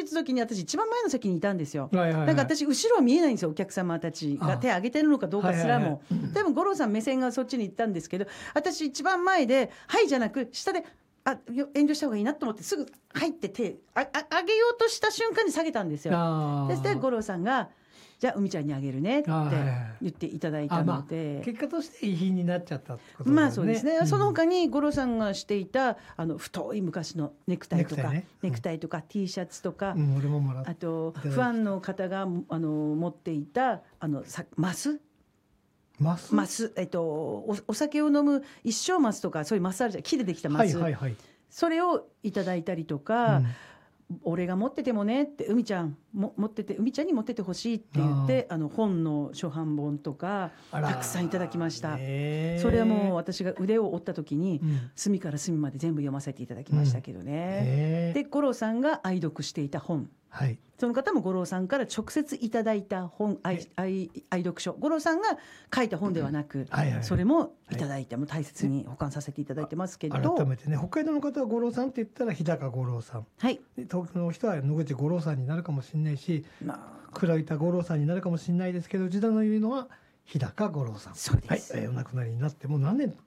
行った時に私一番前の席にいたんですよ。 はいはいはい、 だから私後ろは見えないんですよ、お客様たちが手を挙げてるのかどうかすらも。多分五郎さん目線がそっちに行ったんですけど、私一番前ではいじゃなく下で遠慮した方がいいなと思ってすぐ入って手上げようとした瞬間に下げたんですよ。そして五郎さんがじゃあ海ちゃんにあげるねって言っていただいたので、 結果として遺品になっちゃったってことだね。 まあそうですね、その他に五郎さんがしていた太い昔のネクタイとかネクタイとか T シャツとか、 俺ももらった。 あとファンの方が持っていたマス、お酒を飲む一升マスとか、そういうマスあるじゃん、木でできたマス、それをいただいたりとか、俺が持っててもねって海ちゃんに持っててほしいって言って本の初版本とかたくさんいただきました。それはもう私が腕を折った時に、隅から隅まで全部読ませていただきましたけどね。で五郎さんが愛読していた本、その方も五郎さんから直接いただいた本、愛読書、五郎さんが書いた本ではなく、それもいただいて、も大切に保管させていただいてますけど、 改めてね、北海道の方は五郎さんって言ったら日高五郎さん、東京の人は野口五郎さんになるかもしれないし、黒板五郎さんになるかもしれないですけど、時代の言うのは日高五郎さん。 そうです、 お亡くなりになってもう何年、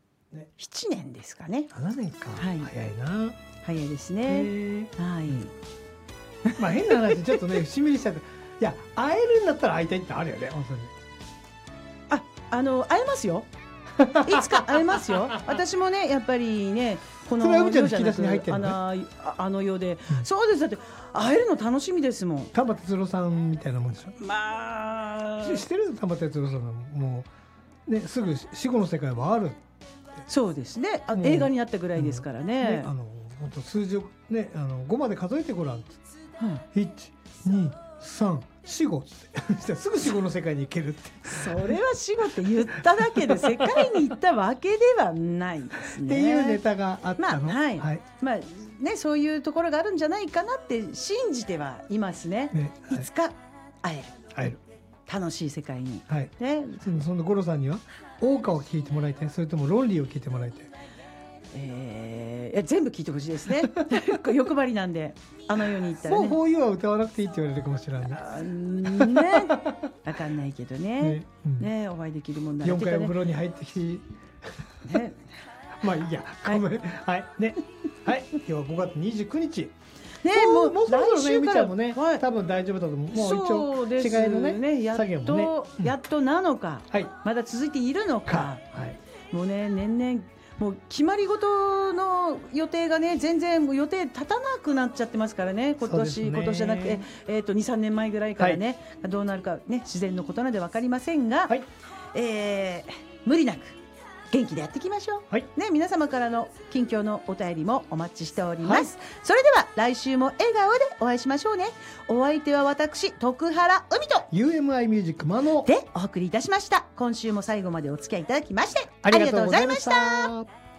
7年ですかね。 7年か、早いな。 早いですね。 まあ変な話、ちょっとねしんみりしちゃって、いや会えるんだったら会いたいってあるよね、本当に。会えますよ。いつか会えますよ。私もねやっぱりね、この世じゃなく世で、そうです。だって会えるの楽しみですもん。 丹波哲郎さんみたいなもんでしょ。 まあ知ってる？丹波哲郎さんのもうね、すぐ死後の世界はある。 そうですね。映画になったぐらいですからね。 本当数字をね5まで数えてごらん。1、2、3、死後ってすぐ死後の世界に行けるって。 それは死後って言っただけで世界に行ったわけではないですね。 っていうネタがあったの。 まあね、そういうところがあるんじゃないかなって信じてはいますね。いつか会える楽しい世界に。 その五郎さんには謳歌を聞いてもらいたい、それとも論理を聞いてもらいたい？ 全部聞いてほしいですね。欲張りなんで、世に行ったらね。 そういうは歌わなくていいって言われるかもしれないね。分かんないけどね。ね、お会いできるもんなら。 4回お風呂に入ってきて。ね。まあいいや。はいね。はい。今日は5月29日。ね、もうそろそろね、みちゃんもね、多分大丈夫だと思う。もう一応違いのね、作業もね。 やっとなのか、まだ続いているのか。もうね、年々。もう決まり事の予定がね、全然予定立たなくなっちゃってますからね。今年じゃなくて、2、3年前ぐらいからね、どうなるかね、自然のことなんで分かりませんが、無理なく元気でやっていきましょう。ね、皆様からの近況のお便りもお待ちしております。それでは来週も笑顔でお会いしましょうね。お相手は私徳原海と UMI ミュージックマノでお送りいたしました。今週も最後までお付き合いいただきましてありがとうございました。